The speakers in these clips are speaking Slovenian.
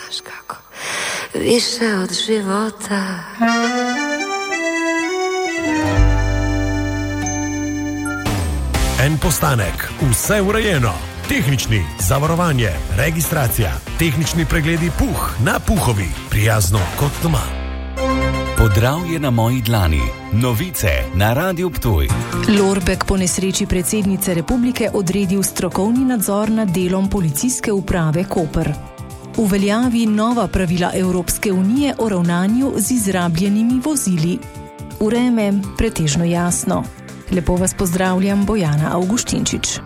znaš kako, više od života. En postanek, vse urejeno. Tehnični, zavarovanje, registracija, tehnični pregledi Puh na Puhovi. Prijazno kot doma. Podravje na moji dlani. Novice na Radiu Ptuj. Lorbek po nesreči predsednice republike odredil strokovni nadzor nad delom policijske uprave Koper. V veljavi nova pravila Evropske unije o ravnanju z izrabljenimi vozili. Vreme pretežno jasno. Lepo vas pozdravljam, Bojana Avguštinčič.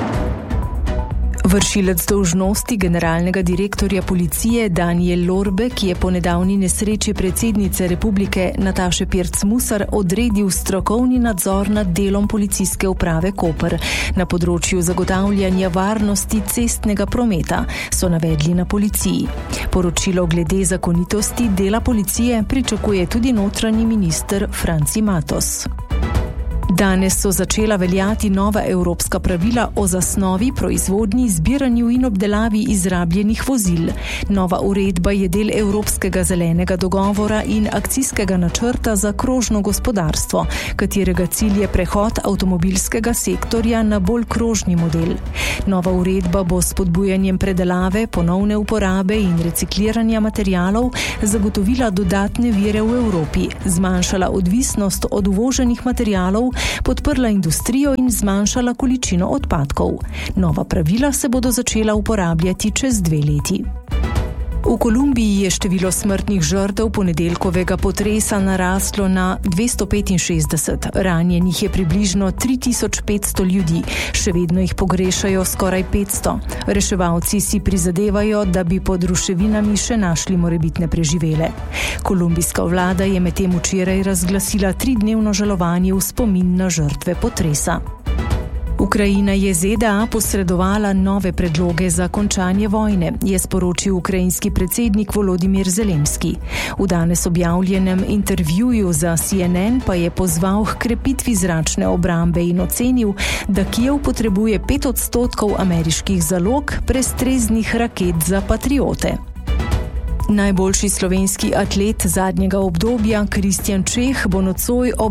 Vršilec dolžnosti generalnega direktorja policije Danijel Lorbek je po nedavni nesreči predsednice republike Nataše Pirc Musar odredil strokovni nadzor nad delom policijske uprave Koper na področju zagotavljanja varnosti cestnega prometa, so navedli na policiji. Poročilo glede zakonitosti dela policije pričakuje tudi notranji minister Franci Matos. Danes so začela veljati nova evropska pravila o zasnovi, proizvodnji, zbiranju in obdelavi izrabljenih vozil. Nova uredba je del Evropskega zelenega dogovora in akcijskega načrta za krožno gospodarstvo, katerega cilj je prehod avtomobilskega sektorja na bolj krožni model. Nova uredba bo s spodbujanjem predelave, ponovne uporabe in recikliranja materialov zagotovila dodatne vire v Evropi, zmanjšala odvisnost od uvoženih materialov, podprla industrijo in zmanjšala količino odpadkov. Nova pravila se bodo začela uporabljati čez 2 leti. V Kolumbiji je število smrtnih žrtev ponedeljkovega potresa naraslo na 265, ranjenih je približno 3500 ljudi, še vedno jih pogrešajo skoraj 500. Reševalci si prizadevajo, da bi pod ruševinami še našli morebitne preživele. Kolumbijska vlada je medtem včeraj razglasila 3-dnevno žalovanje v spomin na žrtve potresa. Ukrajina je ZDA posredovala nove predloge za končanje vojne, je sporočil ukrajinski predsednik Volodimir Zelenski. V danes objavljenem intervjuju za CNN pa je pozval k krepitvi zračne obrambe in ocenil, da Kijev potrebuje 5% ameriških zalog prestreznih raket za Patriote. Najboljši slovenski atlet zadnjega obdobja, Kristjan Čeh, bo nocoj ob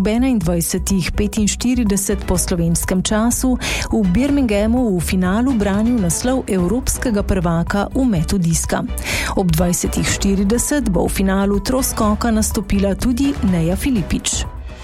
21:45 po slovenskem času v Birminghamu v finalu branil naslov evropskega prvaka v metu diska. Ob 20:40 bo v finalu troskoka nastopila tudi Neja Filipič.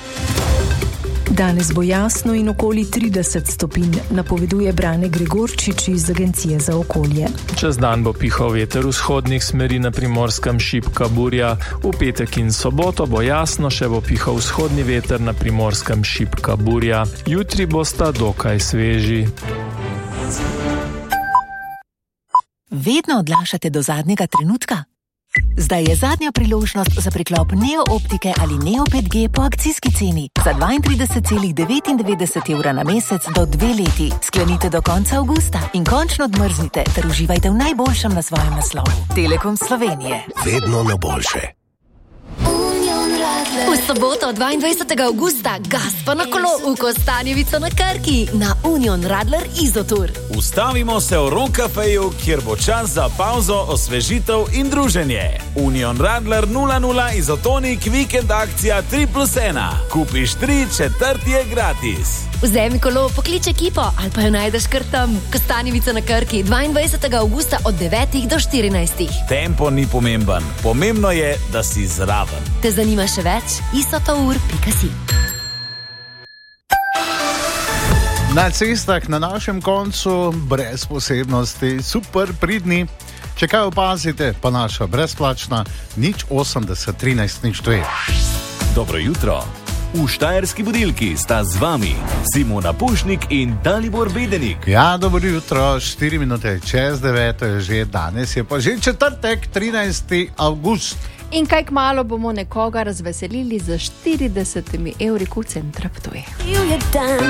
Danes bo jasno in okoli 30 stopinj, napoveduje Brane Gregorčič iz Agencije za okolje. Čez dan bo pihal veter vzhodnih smeri, na Primorskem šibka burja. V petek in soboto bo jasno, še bo pihal vzhodni veter, na Primorskem šibka burja. Jutri bosta dokaj sveži. Vedno odlašate do zadnjega trenutka? Zdaj je zadnja priložnost za priklop Neo Optike ali Neo 5G po akcijski ceni za 32,99 evra na mesec do 2 leti. Sklenite do konca avgusta in končno odmrznite ter uživajte v najboljšem na svojem naslovu. Telekom Slovenije. Vedno na boljše. V soboto 22. avgusta gas pa na kolo v Kostanjevico na Krki na Union Radler Izotur. Ustavimo se v Ron Cafeju, kjer bo čas za pauzo, osvežitev in druženje. Union Radler 00 Izotonik vikend akcija 3+1. Kupiš 3, 4 je gratis. Vzemi kolo, poklič ekipo ali pa jo najdeš kar tam. Kostanjevica na Krki 22. avgusta od 9 do 14. Tempo ni pomemben. Pomembno je, da si zraven. Te zanima še več? isotour.si. Na cestah na našem koncu brez posebnosti, super pridni. Če kaj opazite, pa naša brezplačna 080 13 02. Dobro jutro. V Štajerski budilki sta z vami Simona Pušnik in Dalibor Bedenik. Ja, dobro jutro, 4 minute čez 9 je že, danes je pa že četrtek, 13. avgust. In kaj kmalu bomo nekoga razveselili za 40 evri v centra Ptuj.